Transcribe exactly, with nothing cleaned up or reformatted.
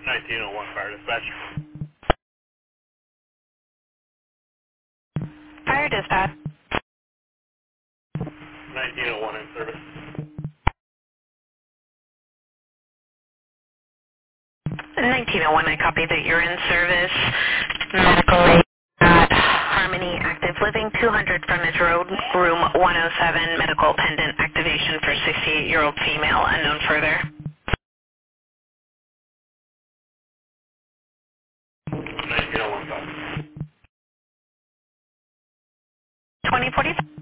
nineteen oh one fire dispatch. Fire dispatch. nineteen oh one in service. nineteen oh one, I copy that you're in service. Medical aid at Harmony Active Living, two hundred Frontage Road, room one oh seven, medical pendant activation for sixty-eight-year-old female, unknown further. nineteen oh one five. twenty forty.